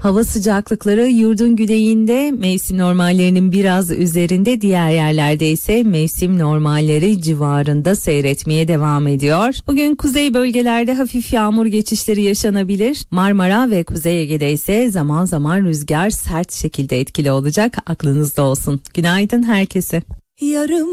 Hava sıcaklıkları yurdun güneyinde mevsim normallerinin biraz üzerinde, diğer yerlerde ise mevsim normalleri civarında seyretmeye devam ediyor. Bugün kuzey bölgelerde hafif yağmur geçişleri yaşanabilir. Marmara ve Kuzey Ege'de ise zaman zaman rüzgar sert şekilde etkili olacak. Aklınızda olsun. Günaydın herkese. Yarım